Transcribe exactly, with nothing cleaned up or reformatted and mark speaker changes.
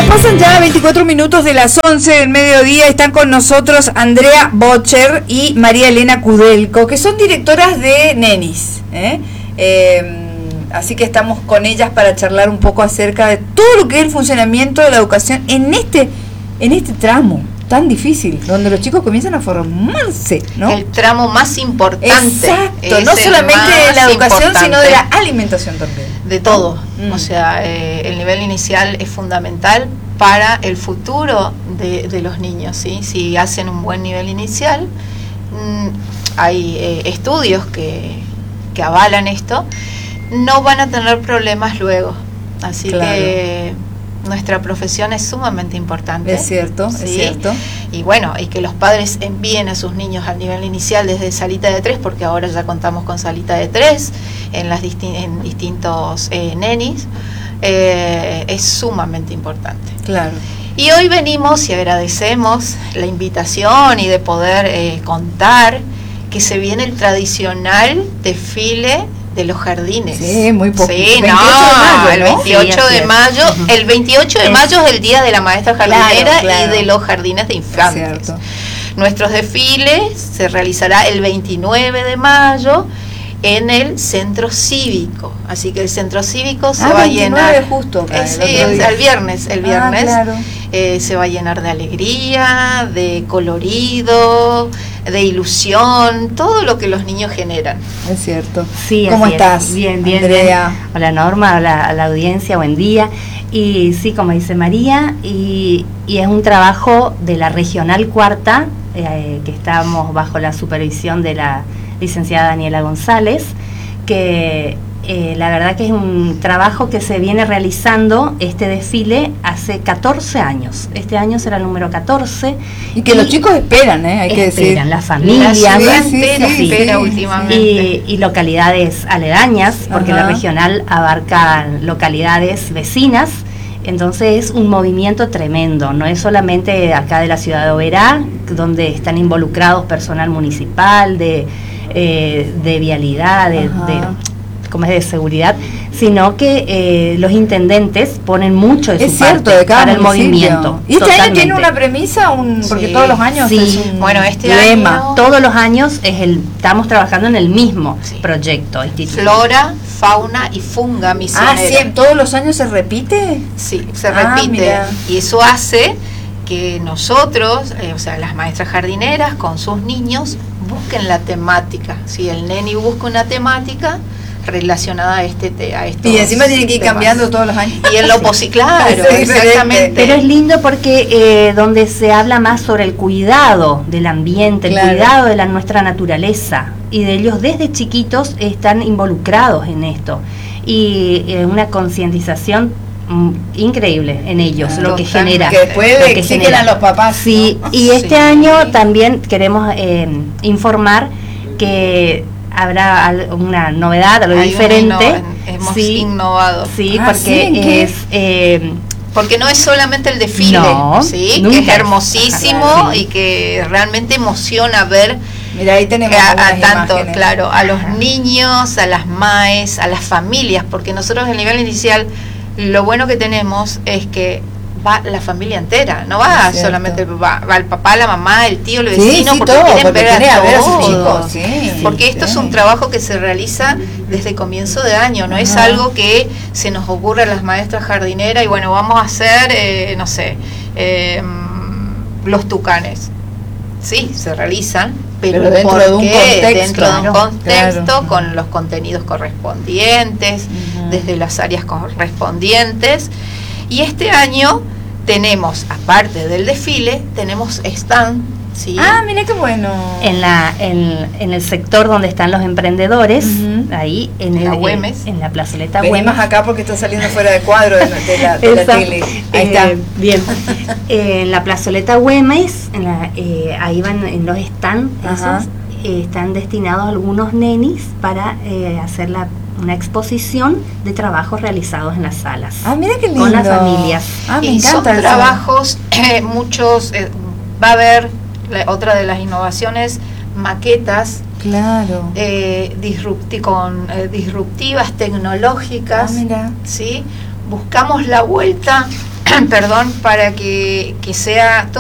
Speaker 1: Pasan ya veinticuatro minutos de las once del mediodía. Están con nosotros Andrea Bocher y María Elena Kudelko, que son directoras de Nenis, ¿eh? Eh, así que estamos con ellas para charlar un poco acerca de todo lo que es el funcionamiento de la educación en este, en este tramo tan difícil, donde los chicos comienzan a formarse, ¿no?
Speaker 2: El tramo más importante.
Speaker 1: Exacto, no solamente de la educación, importante, sino de la alimentación también.
Speaker 2: De todo. Mm. O sea, eh, el nivel inicial es fundamental para el futuro de, de los niños, ¿sí? Si hacen un buen nivel inicial, mmm, hay eh, estudios que, que avalan esto, no van a tener problemas luego. Así claro. que nuestra profesión es sumamente importante.
Speaker 1: Es cierto, ¿sí? Es cierto.
Speaker 2: Y bueno, y que los padres envíen a sus niños al nivel inicial desde salita de tres, porque ahora ya contamos con salita de tres en las disti en distintos eh, nenis, eh, es sumamente importante.
Speaker 1: Claro.
Speaker 2: Y hoy venimos y agradecemos la invitación y de poder eh, contar que se viene el tradicional desfile de los jardines.
Speaker 1: Sí, muy poco.
Speaker 2: Sí, no, mayo, el veintiocho de mayo, el veintiocho de mayo es el día de la maestra jardinera, claro, claro, y de los jardines de infantes. Nuestros desfiles se realizará el veintinueve de mayo en el centro cívico, así que el centro cívico se ah, va a llenar
Speaker 1: justo acá,
Speaker 2: eh, sí, el, el viernes, el viernes
Speaker 1: ah, claro.
Speaker 2: eh, se va a llenar de alegría, de colorido, de ilusión, todo lo que los niños generan.
Speaker 1: Es cierto.
Speaker 3: Sí,
Speaker 1: ¿cómo
Speaker 3: así
Speaker 1: estás?
Speaker 3: Es. Bien, bien,
Speaker 1: Andrea.
Speaker 3: Bien. Hola Norma, hola a la audiencia, buen día. Y sí, como dice María, y, y es un trabajo de la Regional Cuarta, eh, que estamos bajo la supervisión de la licenciada Daniela González, que eh, la verdad que es un trabajo que se viene realizando este desfile hace catorce años. Este año será el número catorce.
Speaker 1: Y que y los chicos esperan, ¿eh? Hay que decir.
Speaker 3: Esperan, las familias.
Speaker 2: La ciudad
Speaker 3: sí,
Speaker 2: entera
Speaker 3: sí,
Speaker 2: espera
Speaker 3: sí,
Speaker 2: últimamente.
Speaker 3: Y, y localidades aledañas, porque Ajá. la regional abarca localidades vecinas. Entonces es un movimiento tremendo, no es solamente acá de la ciudad de Oberá, donde están involucrados personal municipal, de, eh, de vialidad, de, de, como es de seguridad, sino que eh, los intendentes ponen mucho de su
Speaker 1: es cierto,
Speaker 3: parte
Speaker 1: de cada
Speaker 3: para el movimiento.
Speaker 1: ¿Y este totalmente. año tiene una premisa? Un, porque sí. todos los años
Speaker 3: sí.
Speaker 1: es un
Speaker 2: bueno, este
Speaker 3: lema.
Speaker 2: Año...
Speaker 3: Todos los años es el, estamos trabajando en el mismo sí. proyecto.
Speaker 2: Flora, fauna y funga misionera.
Speaker 1: Ah, sí, ¿todos los años se repite?
Speaker 2: Sí, se repite. Ah, y eso hace que nosotros, eh, o sea, las maestras jardineras con sus niños, busquen la temática. Si el neni busca una temática relacionada a este te, a estos
Speaker 1: y encima tienen que ir temas. cambiando todos los años
Speaker 2: y en lo posible, claro, exactamente.
Speaker 3: Pero es lindo porque eh, donde se habla más sobre el cuidado del ambiente, el claro. cuidado de la nuestra naturaleza, y de ellos desde chiquitos están involucrados en esto, y eh, una concientización mm, increíble en ellos,
Speaker 1: ah,
Speaker 3: lo que genera,
Speaker 1: que después
Speaker 3: lo
Speaker 1: que genera a los papás,
Speaker 3: sí, ¿no? Y este sí. año también queremos eh, informar que habrá una novedad, algo
Speaker 2: Hay
Speaker 3: diferente.
Speaker 2: Innova, hemos sí, innovado.
Speaker 3: Sí,
Speaker 1: ah,
Speaker 3: porque
Speaker 1: ¿sí?
Speaker 3: es... Eh,
Speaker 2: porque no es solamente el desfile,
Speaker 3: no,
Speaker 2: ¿sí?
Speaker 3: Nunca.
Speaker 2: que es hermosísimo Ajá, sí. y que realmente emociona ver
Speaker 1: Mira, ahí tenemos
Speaker 2: a, a tanto,
Speaker 1: imágenes.
Speaker 2: claro, a los niños, a las maes, a las familias, porque nosotros en el nivel inicial lo bueno que tenemos es que va la familia entera, no va es solamente el papá, va el papá, la mamá, el tío, el vecino,
Speaker 1: sí, sí,
Speaker 2: porque
Speaker 1: todo,
Speaker 2: quieren
Speaker 1: porque
Speaker 2: ver, a,
Speaker 1: a ver a sus
Speaker 2: todos.
Speaker 1: chicos, sí,
Speaker 2: porque esto
Speaker 1: sí.
Speaker 2: es un trabajo que se realiza desde comienzo de año, no Ajá. es algo que se nos ocurre a las maestras jardineras y bueno, vamos a hacer, eh, no sé, eh, los tucanes. Sí, se realizan, pero,
Speaker 1: pero dentro, de un contexto,
Speaker 2: dentro de un
Speaker 1: claro,
Speaker 2: contexto,
Speaker 1: claro.
Speaker 2: con los contenidos correspondientes, uh-huh. desde las áreas correspondientes. Y este año tenemos, aparte del desfile, tenemos stand, ¿sí?
Speaker 1: Ah, mira qué bueno.
Speaker 3: En la en, en el sector donde están los emprendedores, uh-huh. ahí en,
Speaker 2: en
Speaker 3: el,
Speaker 2: la Güemes,
Speaker 3: en la plazoleta
Speaker 1: Güemes. Venimos acá porque está saliendo fuera de cuadro de, de, la, de la tele. Ahí
Speaker 3: eh,
Speaker 1: está.
Speaker 3: Bien. eh, en la plazoleta Güemes, en la, eh, ahí van en los stands, esos, eh, están destinados algunos nenis para eh, hacer la una exposición de trabajos realizados en las salas.
Speaker 1: Ah, mira qué lindo.
Speaker 3: Con las familias.
Speaker 1: Ah, me
Speaker 2: y
Speaker 1: encanta
Speaker 2: son
Speaker 1: eso.
Speaker 2: trabajos, eh, muchos, eh, va a haber, la, otra de las innovaciones, maquetas.
Speaker 1: Claro.
Speaker 2: Eh, disrupti con, eh, disruptivas, tecnológicas.
Speaker 1: Ah, mira.
Speaker 2: ¿Sí? Buscamos la vuelta perdón, para que, que sea